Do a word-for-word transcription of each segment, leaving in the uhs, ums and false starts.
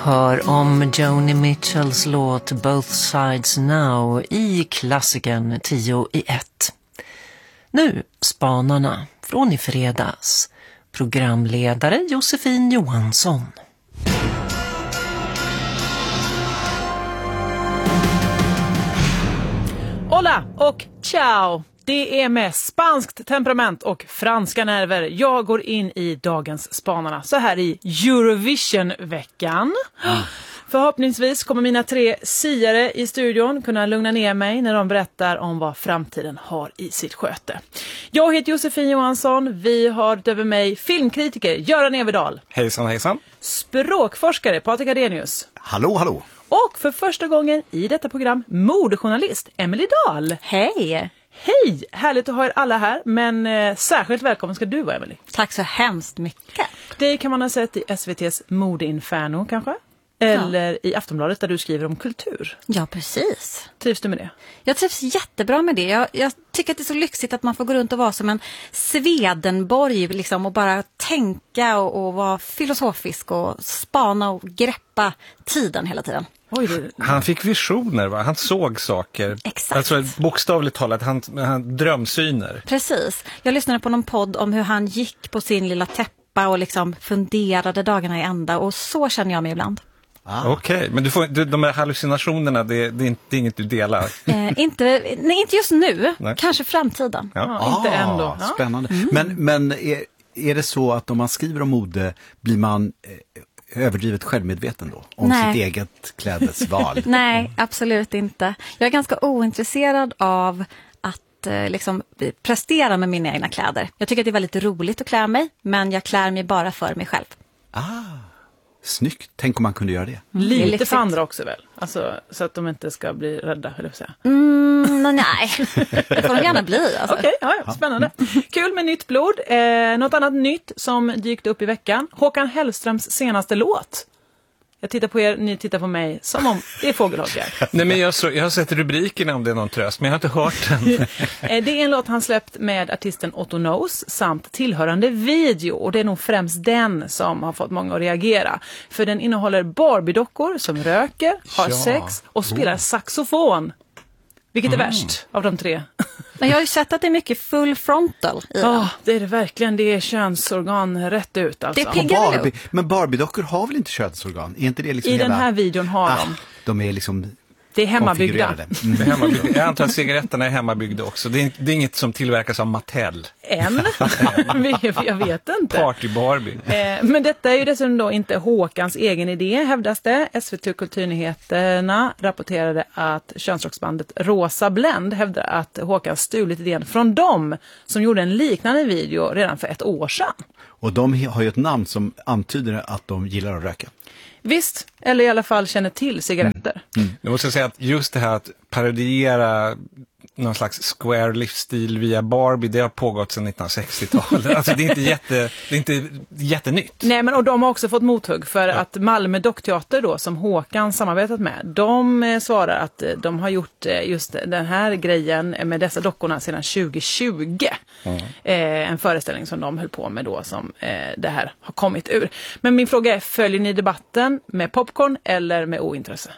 hör om Joni Mitchells låt Both Sides Now i klassikern tio i ett. Nu spanarna från i fredags. Programledare Josefin Johansson. Hola och ciao! Det är med spanskt temperament och franska nerver jag går in i dagens spanarna så här i Eurovision-veckan. Mm. Förhoppningsvis kommer mina tre siare i studion kunna lugna ner mig när de berättar om vad framtiden har i sitt sköte. Jag heter Josefin Johansson, vi har över mig filmkritiker Göran Everdahl. Hejsan, hejsan. Språkforskare Patrik Adenius. Hallå, hallå. Och för första gången i detta program modejournalist Emily Dahl. Hej! Hej! Härligt att ha er alla här, men eh, särskilt välkommen ska du vara, Emily. Tack så hemskt mycket. Det kan man ha sett i S V T:s modeinferno kanske? Eller ja. I Aftonbladet där du skriver om kultur. Ja, precis. Trivs du med det? Jag trivs jättebra med det. Jag, jag tycker att det är så lyxigt att man får gå runt och vara som en Swedenborg liksom, och bara tänka och, och vara filosofisk och spana och greppa tiden hela tiden. Oj, det... Han fick visioner, va? Han såg saker. Exakt. Alltså bokstavligt talat, han, han drömsyner. Precis. Jag lyssnade på någon podd om hur han gick på sin lilla täppa och liksom funderade dagarna i ända. Och så känner jag mig ibland. Ah. Okej, okay. Men du får, du, de här hallucinationerna, det, det, är inte, det är inget du delar? Eh, inte, nej, inte just nu. Nej. Kanske framtiden. Ja. Ja, inte ah, ändå. Ja. Spännande. Mm. Men, men är, är det så att om man skriver om mode blir man eh, överdrivet självmedveten då? Om nej. sitt eget klädesval? Nej, absolut inte. Jag är ganska ointresserad av att eh, liksom, prestera med mina egna kläder. Jag tycker att det är väldigt roligt att klä mig, men jag klär mig bara för mig själv. Ah. Snyggt. Tänk om man kunde göra det. Mm. Lite det för andra också väl? Alltså, så att de inte ska bli rädda, eller säga. Mm, nej, det får de gärna bli. Alltså. Okej, okay, ja, spännande. Kul med nytt blod. Eh, något annat nytt som dykt upp i veckan. Håkan Hellströms senaste låt. Jag tittar på er, ni tittar på mig som om det är fågelholkar. Nej, men jag, så, jag har sett rubrikerna om det är någon tröst, men jag har inte hört den. Det är en låt han släppt med artisten Otto Knows samt tillhörande video. Och det är nog främst den som har fått många att reagera. För den innehåller Barbie-dockor som röker, har ja. sex och spelar oh. saxofon. Vilket är mm. värst av de tre? Men jag har ju sett att det är mycket full frontal i Ja, oh, det är det verkligen. Det är könsorgan rätt ut alltså. Det piggar Barbie, men Barbie-dockor har väl inte könsorgan? Är inte det liksom I hela... den här videon har ah, de. De är liksom... Det är hemmabyggda. Mm. Det är hemmabyggda. Jag antar att cigaretterna är hemmabyggda också. Det är, det är inget som tillverkas av Mattel. Än? Jag vet inte. Party Barbie. Eh, men detta är ju dessutom då inte Håkans egen idé, hävdas det. S V T Kulturnyheterna rapporterade att könsrocksbandet Rosa Blend hävdar att Håkan stulit idén från dem som gjorde en liknande video redan för ett år sedan. Och de har ju ett namn som antyder att de gillar att röka. Visst, eller i alla fall känner till cigaretter. Mm. Mm. Jag måste säga att just det här att parodiera någon slags square livsstil via Barbie, det har pågått sedan nittonhundrasextiotalet. Alltså det är inte jätte, det är inte jättenytt. Nej, men och de har också fått mothugg för ja. att Malmö Dockteater då, som Håkan samarbetat med, de eh, svarar att eh, de har gjort eh, just den här grejen med dessa dockorna sedan tjugo tjugo. Mm. Eh, en föreställning som de höll på med då som eh, det här har kommit ur. Men min fråga är, följer ni debatten med popcorn eller med ointresse?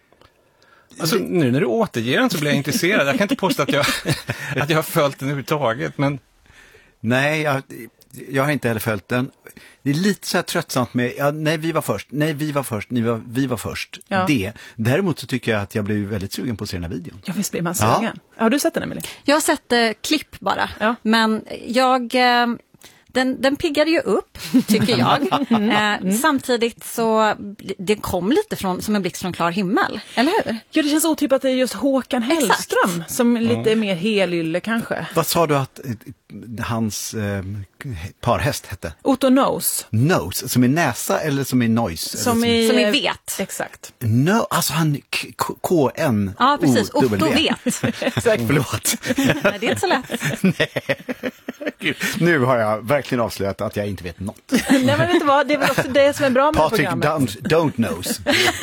Alltså, nu när du återger den så blir jag intresserad. Jag kan inte påstå att jag, att jag har följt den överhuvudtaget. Men... Nej, jag, jag har inte heller följt den. Det är lite så här tröttsamt med, ja, nej vi var först, nej vi var först, ni var, vi var först. Ja. Det. Däremot så tycker jag att jag blev väldigt sugen på att se den här videon. Ja, visst blir man sugen. Ja. Har du sett den, Emily? Jag har sett eh, klipp bara. Ja. Men jag... Eh... Den, den piggade ju upp, tycker jag. Mm. Eh, samtidigt så det kom lite från, som en blixt från klar himmel, eller hur? Ja, det känns otippat att det är just Håkan Hellström. Exakt. Som lite mm. mer helylle kanske. Vad sa du att eh, hans eh, parhäst hette? Otto Knows. Knows, som är näsa eller som är noise? Som, som, är, som är vet. Exakt. No, alltså han K N O. Ja, precis. Otto vet. Exakt. Förlåt. Nej, det är inte så lätt. Nej. Gud, nu har jag verkligen avslöjat att jag inte vet något. Nej, men vet du vad? Det är väl också det som är bra med Patrick programmet. Don't, don't knows.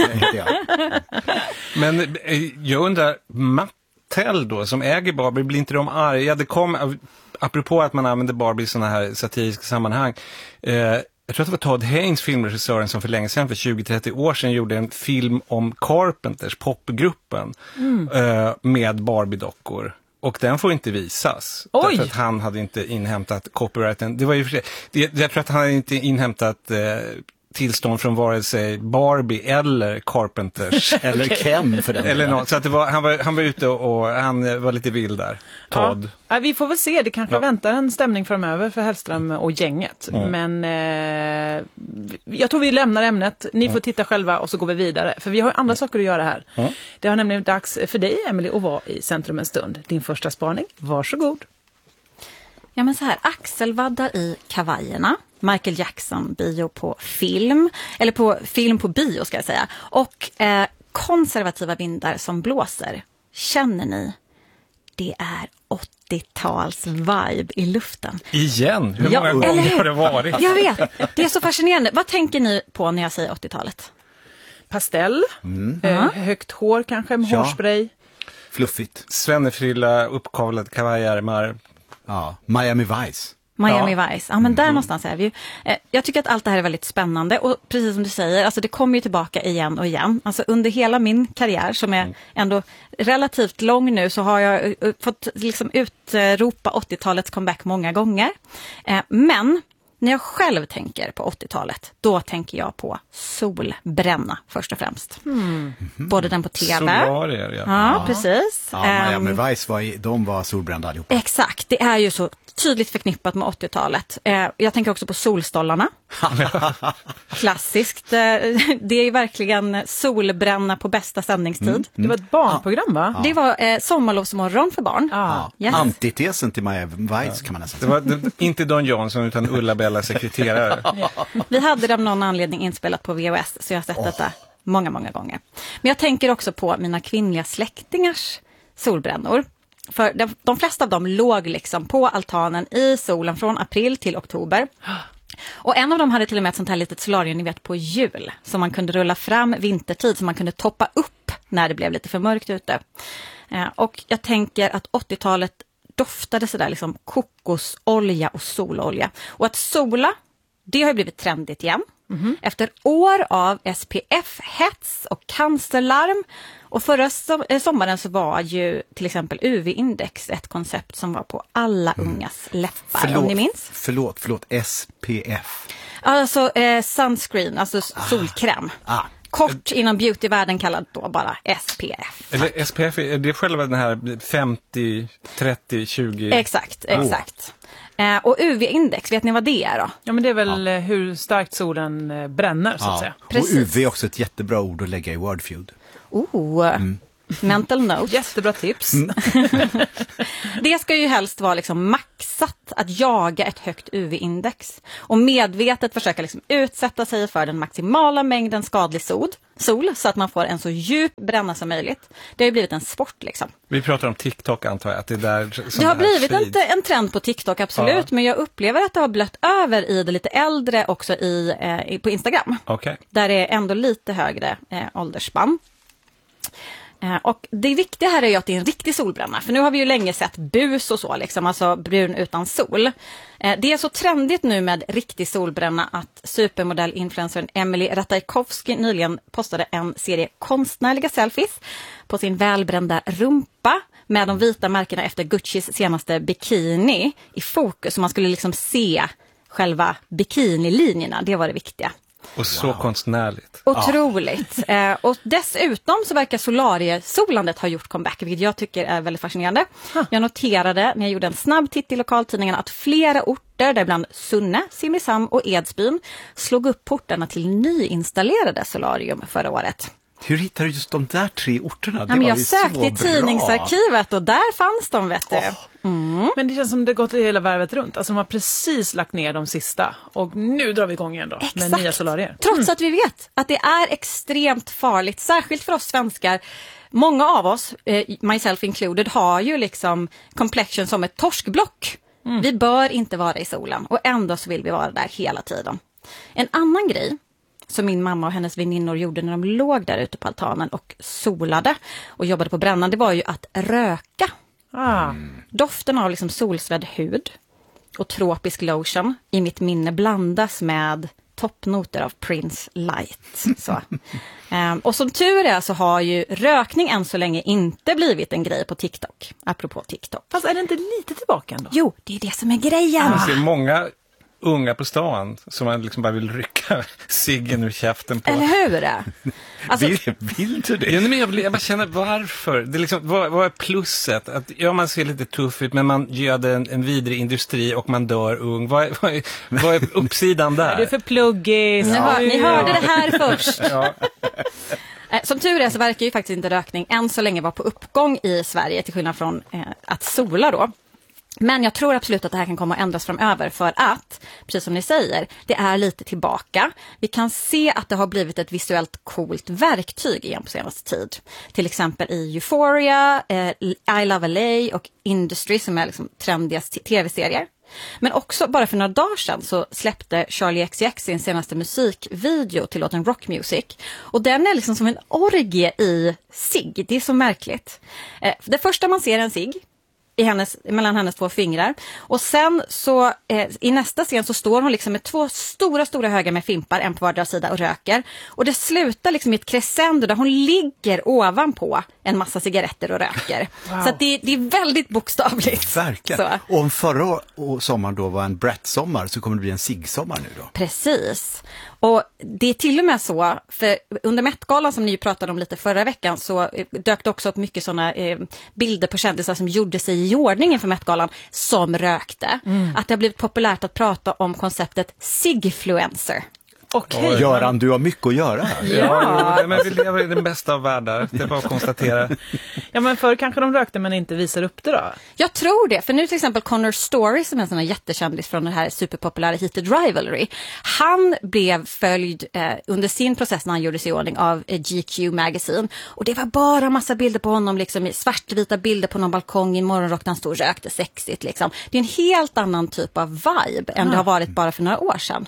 Men jag undrar, Mattel då, som äger Barbie, blir inte de arga? Det kom, apropå att man använder Barbie i sådana här satiriska sammanhang, eh, jag tror att det var Todd Haynes, filmregissören, som för länge sedan, för tjugo till trettio år sedan, gjorde en film om Carpenters, popgruppen, mm. eh, med Barbie-dockor. Och den får inte visas. Oj. Därför att han hade inte inhämtat copyrighten. Det var ju för sig, det, jag tror att han hade inte inhämtat eh, tillstånd från vare sig Barbie eller Carpenters. Eller Ken för den. Eller något. Så att det var, han, var, han var ute och, och han var lite vild där. Todd. Ja. Vi får väl se. Det kanske ja. väntar en stämning framöver för Hellström och gänget. Mm. Men eh, jag tror vi lämnar ämnet. Ni mm. får titta själva och så går vi vidare. För vi har andra mm. saker att göra här. Mm. Det har nämligen dags för dig, Emily, att vara i centrum en stund. Din första spaning. Varsågod. Ja, men så här, axelvaddar i kavajerna. Michael Jackson bio på film, eller på film på bio ska jag säga. Och eh, konservativa vindar som blåser. Känner ni? Det är åttio-tals-vibe i luften. Igen? Hur ja, många gånger har det varit? Jag vet, det är så fascinerande. Vad tänker ni på när jag säger åttio-talet? Pastell, mm. eh, högt hår kanske med ja. hårspray. Fluffigt. Svennefrilla, uppkavlade kavajärmar. Ja, Miami Vice. Miami ja. Vice, ja men där mm. någonstans är vi ju. Jag tycker att allt det här är väldigt spännande och precis som du säger, alltså det kommer ju tillbaka igen och igen. Alltså under hela min karriär som är ändå relativt lång nu så har jag fått liksom utropa åttio-talets comeback många gånger. Men när jag själv tänker på åttio-talet, då tänker jag på solbränna först och främst. Mm. Både den på tv. Solarier, ja. Ja, ja. precis. Ja, Miami um, Vice var, de var solbrända allihopa. Exakt, det är ju så tydligt förknippat med åttio-talet. Eh, jag tänker också på solstollarna. Klassiskt. Eh, det är verkligen solbränna på bästa sändningstid. Mm. Det var ett barnprogram, va? Ja. Det var eh, sommarlovsmorgon för barn. Ja. Yes. Antitesen till Miami Vice ja. kan man nästan säga. Det var det, inte Don Johnson utan Ulla-Bella sekreterare. Ja. Vi hade det av någon anledning inspelat på V H S så jag har sett oh. detta många, många gånger. Men jag tänker också på mina kvinnliga släktingars solbrännor. För de, de flesta av dem låg liksom på altanen i solen från april till oktober. Och en av dem hade till och med ett sånt här litet solarium, ni vet, på jul. Som man kunde rulla fram vintertid, som man kunde toppa upp när det blev lite för mörkt ute. Eh, och jag tänker att åttio-talet doftade sådär liksom kokosolja och sololja. Och att sola, det har ju blivit trendigt igen. Mm-hmm. Efter år av S P F-hets och cancerlarm. Och förra sommaren så var ju till exempel U V-index ett koncept som var på alla mm. ungas läppar, förlåt, om ni minns. Förlåt, förlåt, S P F. Alltså eh, sunscreen, alltså ah. solkräm. Ah. Kort inom beautyvärlden kallad då bara S P F. Eller S P F, är det själva den här femtio, trettio, tjugo? Exakt, exakt. Oh. Eh, och U V-index, vet ni vad det är då? Ja, men det är väl ja. hur starkt solen bränner, så att ja. säga. Precis. Och U V är också ett jättebra ord att lägga i Wordfeud. Oh, mm. mental note. Jättebra tips. Mm. Det ska ju helst vara liksom maxat att jaga ett högt U V-index. Och medvetet försöka liksom utsätta sig för den maximala mängden skadlig sol, sol så att man får en så djup bränna som möjligt. Det har ju blivit en sport liksom. Vi pratar om TikTok antar jag. Att det, där som det har blivit en, en trend på TikTok, absolut. Ja. Men jag upplever att det har blött över i det lite äldre också i, eh, på Instagram. Okay. Där det är ändå lite högre eh, åldersspann. Och det viktiga här är ju att det är en riktig solbränna. För nu har vi ju länge sett bus och så, liksom, alltså brun utan sol. Det är så trendigt nu med riktig solbränna att supermodell-influencern Emily Ratajkowski nyligen postade en serie konstnärliga selfies på sin välbrända rumpa med de vita märkena efter Guccis senaste bikini i fokus. Så man skulle liksom se själva bikinilinjerna, det var det viktiga. Och så wow. konstnärligt. Otroligt. Ja. Eh, och dessutom så verkar solariesolandet ha gjort comeback, vilket jag tycker är väldigt fascinerande. Huh. Jag noterade när jag gjorde en snabb titt i lokaltidningarna att flera orter, däribland Sunne, Simrishamn och Edsbyn, slog upp portarna till nyinstallerade solarium förra året. Hur hittar du just de där tre orterna? Det ja, men var jag ju sökte så i tidningsarkivet och där fanns de, vet du. Oh. Mm. Men det känns som det gått hela varvet runt. Alltså de har precis lagt ner de sista. Och nu drar vi igång igen då. Exakt. Med nya solarier. Trots mm. att vi vet att det är extremt farligt. Särskilt för oss svenskar. Många av oss, eh, myself included, har ju liksom complexion som ett torskblock. Mm. Vi bör inte vara i solen. Och ändå så vill vi vara där hela tiden. En annan grej som min mamma och hennes väninnor gjorde när de låg där ute på altanen och solade och jobbade på brännan, det var ju att röka. Ah. Doften av liksom solsvedd hud och tropisk lotion i mitt minne blandas med toppnoter av Prince Light. Så. um, och som tur är så har ju rökning än så länge inte blivit en grej på TikTok. Apropå TikTok. Fast är det inte lite tillbaka ändå? Jo, det är det som är grejen. Man ser många unga på stan som man liksom bara vill rycka ciggen ur käften på. Eller hur? Alltså, Vill, vill du det? Ja, men jag, jag bara känner varför. Det är liksom, vad, vad är plusset? Att, ja, man ser lite tuff ut, men man gör en, en vidrig industri och man dör ung. Vad, är- vad, är, vad är uppsidan där? Du är för pluggig. ni, hör, ni hörde det här först. Ja. Eh, Som tur är så verkar ju faktiskt inte rökning än så länge vara på uppgång i Sverige, till skillnad från eh, att sola då. Men jag tror absolut att det här kan komma att ändras framöver, för att, precis som ni säger, det är lite tillbaka. Vi kan se att det har blivit ett visuellt coolt verktyg igen på senaste tid. Till exempel i Euphoria, eh, I Love L A och Industry, som är liksom trendiga tv-serier. Men också bara för några dagar sedan så släppte Charlie X C X sin senaste musikvideo till låten Rock Music. Och den är liksom som en orgie i cigg. Det är så märkligt. Eh, det första man ser är en cigg i hennes, mellan hennes två fingrar. Och sen så eh, i nästa scen så står hon liksom med två stora, stora högar med fimpar, en på vardera sida, och röker. Och det slutar liksom i ett crescendo där hon ligger ovanpå en massa cigaretter och röker. Wow. Så att det, det är väldigt bokstavligt. Verkligen. Så. Och om förra å- sommaren då var en Brett-sommar, så kommer det bli en Sig-sommar nu då. Precis. Och det är till och med så, för under Met-galan som ni ju pratade om lite förra veckan, så eh, dök det också upp mycket sådana eh, bilder på kändisar som gjorde sig i ordning inför Met-galan som rökte. Mm. Att det har blivit populärt att prata om konceptet sigfluencer. Okej. Göran, du har mycket att göra här. Ja, jo, men vi lever i den bästa av världar. Det är bara att konstatera. Ja, men förr kanske de rökte men inte visar upp det då. Jag tror det, för nu till exempel Connor Story, som är en sån här jättekändis från den här superpopulära Heated Rivalry, han blev följd eh, under sin process när han gjorde sig i ordning av eh, G Q Magazine, och det var bara massa bilder på honom, liksom i svartvita bilder på någon balkong i en morgonrock där han stod och rökte sexigt liksom. Det är en helt annan typ av vibe än det har varit bara för några år sedan.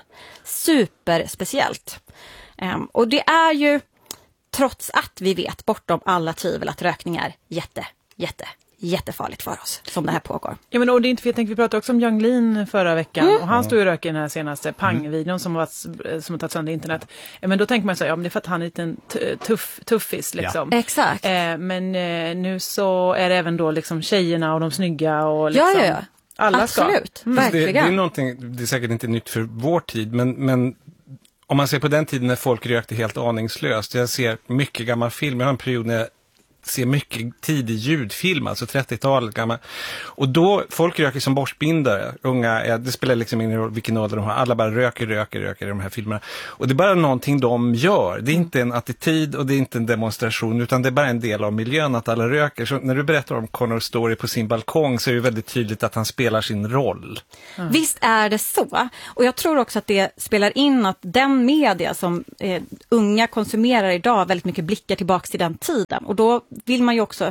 Superspeciellt. Um, och det är ju, trots att vi vet bortom alla tvivel att rökning är jätte, jätte, jättefarligt för oss, som det här pågår. Ja, men och det är inte för jag tänkte vi pratade också om Yung Lean förra veckan, mm. och han stod ju rök i den här senaste pangvideon som har som har tagit sönder internet. Men då tänker man så här, ja, men det är för att han är en liten tuff, tuffis liksom. Ja. Exakt. Eh, men eh, nu så är det även då liksom tjejerna och de snygga och liksom, ja, ja, ja. alla absolut, ska. Mm. verkligen. Det, det är någonting, det är säkert inte nytt för vår tid, men, men om man ser på den tiden när folk rökte helt aningslöst. Jag ser mycket gammal film, jag har en period när jag ser mycket tidig ljudfilm, alltså trettiotalet gammal. Och då, folk röker som borstbindare, unga, ja, det spelar liksom ingen roll vilken ålder de har, alla bara röker, röker, röker i de här filmerna. Och det är bara någonting de gör, det är inte en attityd och det är inte en demonstration, utan det är bara en del av miljön att alla röker. Så när du berättar om Connor Story på sin balkong så är det väldigt tydligt att han spelar sin roll. Mm. Visst är det så. Och jag tror också att det spelar in att den media som eh, unga konsumerar idag väldigt mycket blickar tillbaka till den tiden. Och då vill man ju också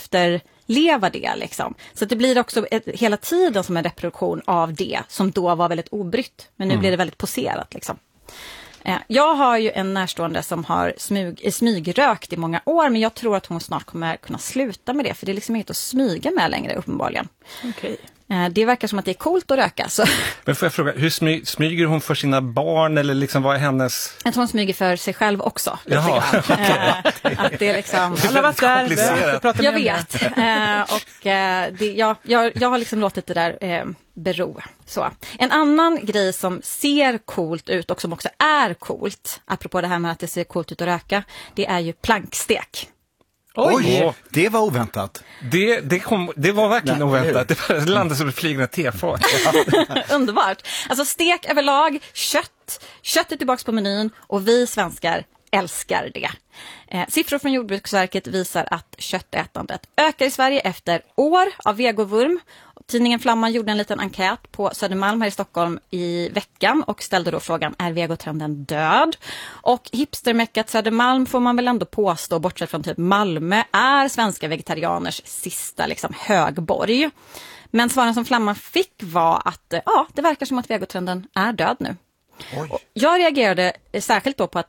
efterleva det liksom. Så att det blir också ett, hela tiden som en reproduktion av det som då var väldigt obrytt. Men nu mm. blir det väldigt poserat liksom. Eh, jag har ju en närstående som har smyg, smygrökt i många år, men jag tror att hon snart kommer kunna sluta med det, för det är liksom inget att smyga med längre uppenbarligen. Okej. Det verkar som att det är coolt att röka. Så. Men får jag fråga, hur smy, smyger hon för sina barn eller liksom vad är hennes... Jag tror hon smyger för sig själv också. Jaha, okay. äh, att det är liksom... Alla varit där. Jag vet. äh, och äh, det, ja, jag, jag har liksom låtit det där äh, bero. Så. En annan grej som ser coolt ut och som också är coolt, apropå det här med att det ser coolt ut att röka, det är ju plankstek. Oj, Oj, det var oväntat. Det, det, kom, det var verkligen Nej, oväntat. Det, det landade som ett flygande tefat. Underbart. Alltså stek överlag, kött. Kött är tillbaka på menyn och vi svenskar älskar det. Eh, siffror från Jordbruksverket visar att köttätandet ökar i Sverige efter år av vegovurm. Tidningen Flamman gjorde en liten enkät på Södermalm här i Stockholm i veckan och ställde då frågan, är vegotrenden död? Och hipstermäckat Södermalm får man väl ändå påstå, bortsett från typ Malmö, är svenska vegetarianers sista liksom högborg. Men svaren som Flamman fick var att ja, det verkar som att vegotrenden är död nu. Oj. Jag reagerade särskilt då på att den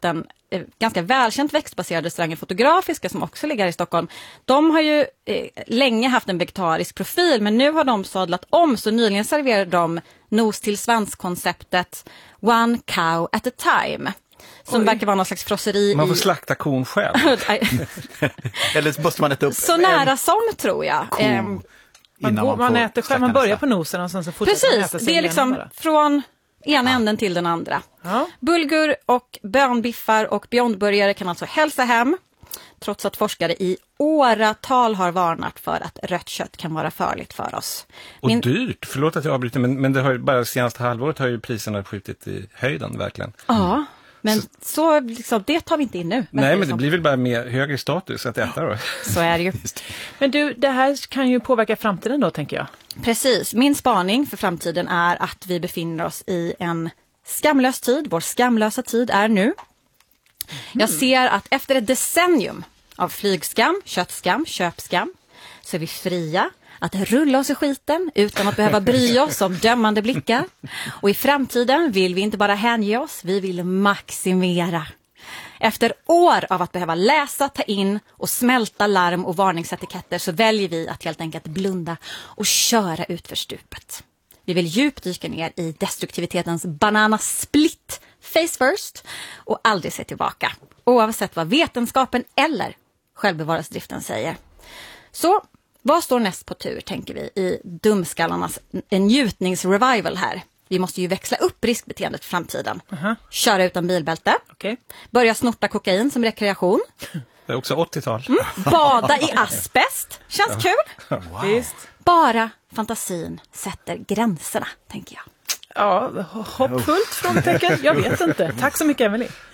eh, ganska välkänt växtbaserad restaurang Fotografiska som också ligger här i Stockholm. De har ju eh, länge haft en vegetarisk profil, men nu har de sadlat om, så nyligen serverar de nos till svans-konceptet One Cow at a Time. Som Oj. verkar vara någon slags frosseri. Man får i... slakta kon själv. Eller så måste man äta upp. Så nära som tror jag. Ko. Man, går, man äter själv, man börjar på nosen och sen så fortsätter man äta. Precis, det är liksom från ena ja. änden till den andra. Ja. Bulgur och bönbiffar och beyondburgare kan alltså hälsa hem. Trots att forskare i åratal har varnat för att rött kött kan vara farligt för oss. Och Min... dyrt, förlåt att jag avbryter, men, men det har ju bara senaste halvåret har ju priserna skjutit i höjden verkligen. Ja, men så, så liksom, det tar vi inte in nu. Nej, men det blir väl bara mer högre status att äta då. Så är det ju. Men du, det här kan ju påverka framtiden då, tänker jag. Precis, min spaning för framtiden är att vi befinner oss i en skamlös tid. Vår skamlösa tid är nu. Jag ser att efter ett decennium av flygskam, köttskam, köpskam så är vi fria att rulla oss i skiten utan att behöva bry oss om dömande blickar. Och i framtiden vill vi inte bara hänge oss, vi vill maximera. Efter år av att behöva läsa, ta in och smälta larm och varningsetiketter så väljer vi att helt enkelt blunda och köra ut för stupet. Vi vill djupdyka ner i destruktivitetens banana split face first och aldrig se tillbaka. Oavsett vad vetenskapen eller självbevarelsedriften säger. Så vad står näst på tur, tänker vi, i dumskallarnas njutningsrevival här? Vi måste ju växla upp riskbeteendet för framtiden. Uh-huh. Köra utan bilbälte. Okay. Börja snorta kokain som rekreation. Det är också åttiotal. Mm. Bada i asbest. Känns ja. kul. Wow. Visst. Bara fantasin sätter gränserna, tänker jag. Ja, hoppfullt frågetecken. Jag vet inte. Tack så mycket, Emelie.